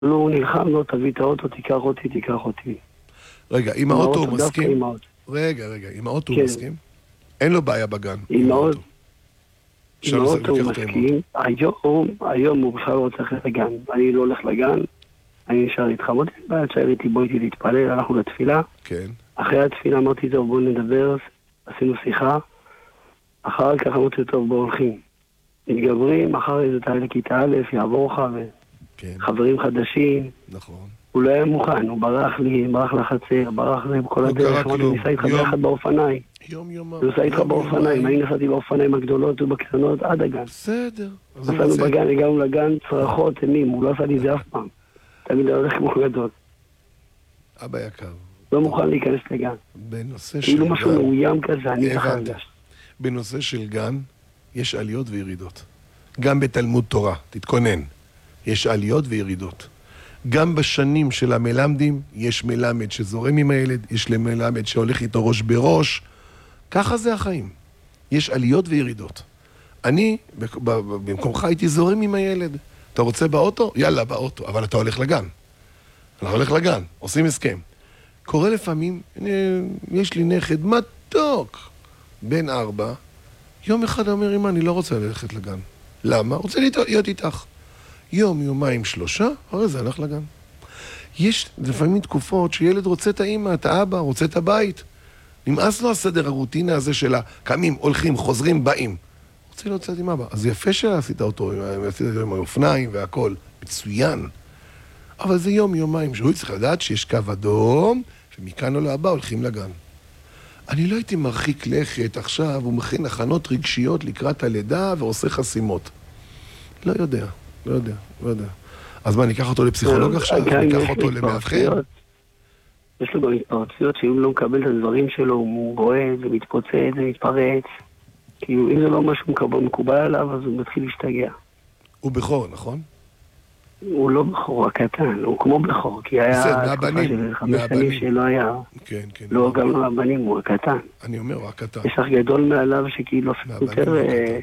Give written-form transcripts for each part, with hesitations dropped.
הוא נלחם, לא תביא את האוטו, תיקח אותי. רגע, אם האוטו הוא דווקא מסכים? עם האוטו. רגע, אם האוטו כן. הוא מסכים? אין לו בעיה בגן. עם האוטו. האוטו הוא מסכים. היום הוא בכלל לא רוצה ללכת לגן. אני לא הולך לגן, אני נשאר איתך. אמרתי, תשאר איתי, בוא איתי להתפלל, הלכנו לתפילה. כן. אחרי התפילה אמרתי, טוב, בוא נדבר, עשינו שיחה. אחר כך אמרתי, טוב, בוא הולכים. מתגברים, אחר איזה תעלה לכיתה א', יעבור לך, כן. חברים חדשים. נכון. הוא לא היה מוכן, הוא ברח לי, ברח לחצר, ברח לי בכל הדרך. אמרתי, ניסה איתך ביחד באופניים. יום. הוא ניסה איתך באופניים, אני נסעתי באופניים הגדולות ובקטנות עד הגן. בסדר. נסענו בגן, הגענו לגן, צרחות, אימים, הוא לא עשה לי את זה אף פעם. תמיד היה הולך כמו גדול. אבא יקר. לא מוכן להיכנס לגן. בנושא של כאילו גן... משהו מאוים כזה, אני ככה הבנתי. בנושא של גן, יש עליות וירידות. גם בתלמוד תורה, תתכונן. יש עליות וירידות. גם בשנים של המלמדים, יש מלמד שזורם עם הילד, יש מלמד שהולך איתו ראש בראש. ככה זה החיים. יש עליות וירידות. אני, במקומך הייתי זורם עם הילד. אתה רוצה באוטו? יאללה, באוטו. אבל אתה הולך לגן. אתה הולך לגן, עושים הסכם. קורה לפעמים, יש לי נכד מתוק, בן 4, יום אחד אומר, אמא, אני לא רוצה ללכת לגן. למה? רוצה להיות איתך. יום, יומיים, 3, הרי זה הלך לגן. יש לפעמים תקופות שילד רוצה את האמא, את האבא, רוצה את הבית. נמאס לו הסדר הרוטינה הזה של קמים, הולכים, חוזרים, באים. רוצה להיות קצת עם אבא. אז יפה שעשית אותו, עשית אותו עם האופניים והכל. מצוין. אבל זה יום, יומיים, שהוא צריך לדעת שיש קו אדום, ומכאן או להבא הולכים לגן. אני לא הייתי מרחיק לכת עכשיו, הוא מכין הכנות רגשיות לקראת הלידה ועושה חסימות. לא יודע. אז מה, ניקח אותו לפסיכולוג עכשיו? ניקח אותו למאבחן? יש לו גם התפרצויות שאם לא מקבל את הדברים שלו, הוא רועד ומתפוצץ ומתפרץ. כאילו, אם זה לא משהו מקובל עליו, אז הוא מתחיל להשתגע. הוא בכור, נכון? הוא לא בכור, הקטן, הוא כמו בכור, כי היה תקופה של 5 שנים שלא היה. כן. לא, גם לא הבנים, הוא הקטן. אני אומר, הוא הקטן. יש לך גדול מעליו שכאילו יותר...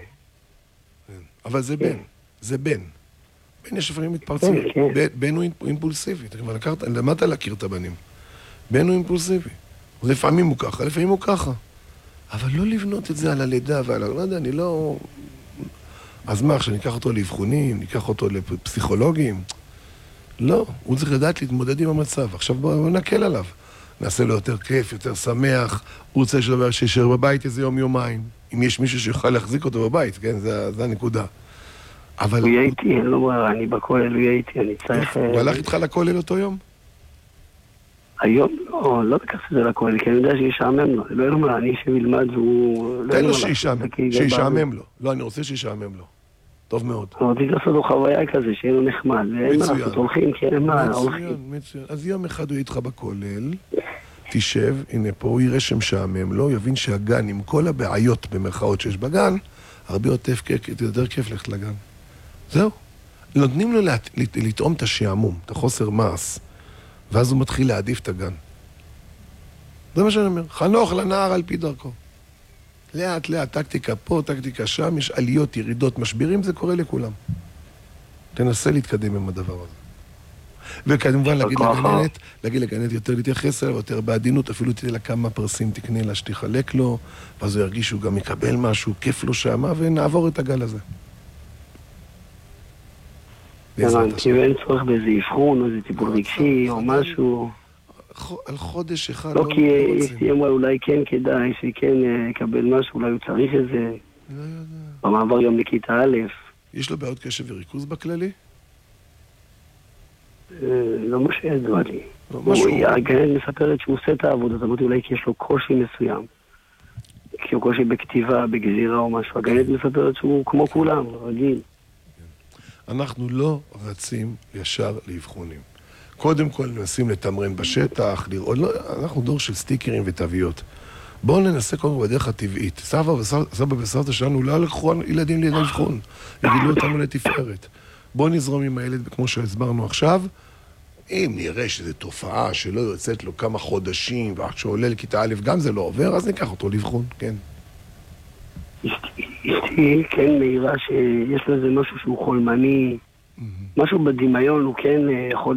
אבל זה בן. בן יש לפעמים מתפרצים. בן הוא אימפולסיבי. למדת להכיר את הבנים. בן הוא אימפולסיבי. לפעמים הוא ככה, לפעמים הוא ככה. אבל לא לבנות את זה על הלידה ועל... לא יודע, אני לא... אז מה, שניקח אותו לאבחונים, ניקח אותו לפסיכולוגים? לא, הוא צריך לדעת להתמודד עם המצב. עכשיו בואו נקל עליו. נעשה לו יותר כיף, יותר שמח. הוא רוצה שישאר בבית איזה יום-יומיים. אם יש מישהו שיוכל להחזיק אותו בבית, כן? זה הנקודה. אבל... הוא יהיה איתי, אין לו ברירה, אני בכולל, הוא יהיה איתי, אני צריך... הוא הלך איתך לכולל אותו יום? היום לא לקחת את זה לכולל, כי אני יודע שישעמם לו. לא יודע מה, אני שמלמד והוא... תן לו שישעמם לו. לא, אני רוצה שישעמם לו. טוב מאוד. רציתי לעשות לו חוויה כזה, שיהיה לו נחמד. מצוין. הולכים, כן, מה, הולכים. מצוין. אז יום אחד הוא יהיה איתך בכולל, תשב, הנה פה, הוא יראה שמשעמם לו, יבין שהגן, עם כל הבעיות במרכאות שיש בגן, הרבה יותר כיף ללכת לגן. זהו. נותנים לו לטעום את השעמום, את החוסר מעש, ואז הוא מתחיל להעדיף את הגן. זה מה שאני אומר. חנוך לנער על פי דרכו. לאט, טקטיקה פה, טקטיקה שם, יש עליות, ירידות, משברים, זה קורה לכולם. תנסה להתקדם עם הדבר הזה. וכמובן להגיד לגננת יותר להתייחס אליו, יותר בעדינות, אפילו תתן לה כמה פרסים תקנה לה שתחלק לו, ואז הוא ירגיש שהוא גם יקבל משהו, כיף לו שמה, ונעבור את הגל הזה. הבנתי, ואין צורך באיזה אבחון, או איזה טיפול רגשי, או משהו. על חודש אחד לא, כי אשתי אמרה, אולי כן כדאי, שכן יקבל משהו, אולי הוא צריך את זה. לא יודע. במעבר גם לכיתה א'. יש לו בעיות קשב וריכוז בכללי? לא מה שידוע לי. הגננת מספרת שהוא עושה את העבודה, אמרתי אולי כי יש לו קושי מסוים. כי הוא קושי בכתיבה, בגזירה או משהו. הגננת מספרת שהוא כמו כולם, רגיל. אנחנו לא רצים ישר לאבחונים. קודם כל ננסים לתמרן בשטח, לראות, לא, אנחנו דור של סטיקרים ותוויות. בואו ננסה קודם כל בדרך הטבעית. סבא וסבתא שלנו לא לקחו ילדים לאבחון, יגילו אותנו לתפארת. בואו נזרום עם הילד כמו שהסברנו עכשיו. אם נראה שזו תופעה שלא יוצאת לו כמה חודשים, ואחר שעולה לכיתה א' גם זה לא עובר, אז ניקח אותו לאבחון, כן. אשתי כן מהירה שיש לו איזה משהו שהוא חולמני, משהו בדמיון הוא כן יכול